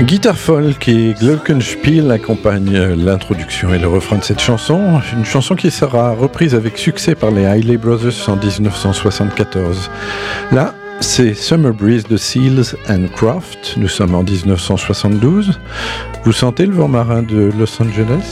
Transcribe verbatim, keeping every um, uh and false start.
Guitare folk et Glockenspiel accompagnent l'introduction et le refrain de cette chanson, une chanson qui sera reprise avec succès par les Isley Brothers en dix-neuf cent soixante-quatorze. Là, c'est Summer Breeze de Seals and Croft, nous sommes en dix-neuf cent soixante-douze. Vous sentez le vent marin de Los Angeles ?